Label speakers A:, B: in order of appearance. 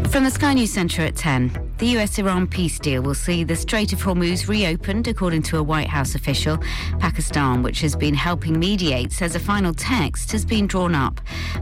A: From the Sky News Centre at 10, the US-Iran peace deal will see the Strait of Hormuz reopened, according to a White House official. Pakistan, which has been helping mediate, says a final text has been drawn up.